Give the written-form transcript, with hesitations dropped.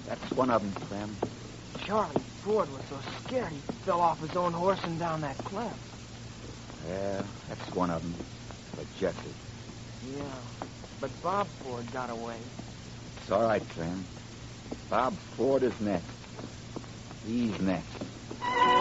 That's one of them, Clem. Charlie Ford was so scared he fell off his own horse and down that cliff. Yeah, that's one of them. But Jesse. Yeah, but Bob Ford got away. It's all right, Clem. Bob Ford is next. He's next.